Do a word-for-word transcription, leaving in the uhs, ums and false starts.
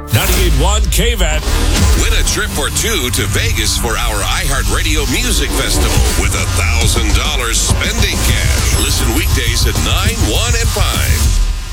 ninety-eight point one K V A T. Win a trip or two to Vegas for our iHeartRadio Music Festival with a one thousand dollars spending cash. Listen weekdays at nine, one, and five.